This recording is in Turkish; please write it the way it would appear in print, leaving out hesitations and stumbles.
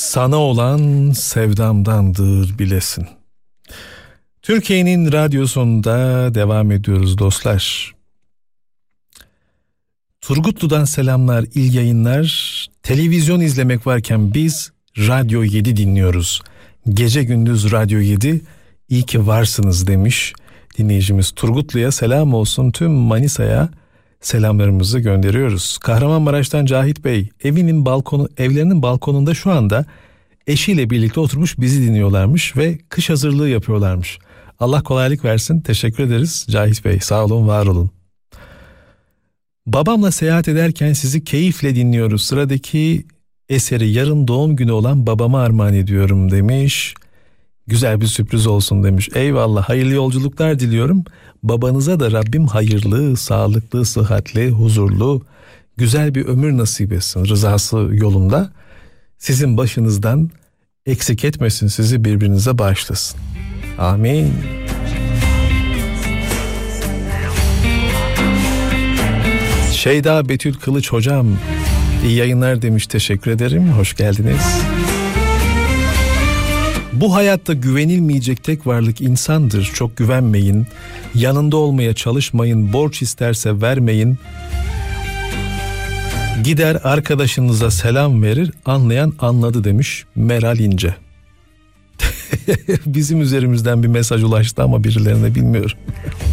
Sana olan sevdamdandır bilesin. Türkiye'nin radyosunda devam ediyoruz dostlar. Turgutlu'dan selamlar, iyi yayınlar. Televizyon izlemek varken biz Radyo 7 dinliyoruz. Gece gündüz Radyo 7, iyi ki varsınız demiş dinleyicimiz. Turgutlu'ya selam olsun, tüm Manisa'ya selamlarımızı gönderiyoruz. Kahramanmaraş'tan Cahit Bey, evlerinin balkonunda şu anda eşiyle birlikte oturmuş bizi dinliyorlarmış ve kış hazırlığı yapıyorlarmış. Allah kolaylık versin. Teşekkür ederiz Cahit Bey. Sağ olun, var olun. Babamla seyahat ederken sizi keyifle dinliyoruz. Sıradaki eseri yarın doğum günü olan babama armağan ediyorum demiş. Güzel bir sürpriz olsun demiş. Eyvallah, hayırlı yolculuklar diliyorum. Babanıza da Rabbim hayırlı, sağlıklı, sıhhatli, huzurlu, güzel bir ömür nasip etsin rızası yolunda. Sizin başınızdan eksik etmesin, sizi birbirinize bağışlasın. Amin. Şeyda Betül Kılıç hocam, iyi yayınlar demiş, teşekkür ederim, hoş geldiniz. Bu hayatta güvenilmeyecek tek varlık insandır, çok güvenmeyin, yanında olmaya çalışmayın, borç isterse vermeyin, gider arkadaşınıza selam verir, anlayan anladı demiş Meral İnce. Bizim üzerimizden bir mesaj ulaştı ama birilerine bilmiyorum.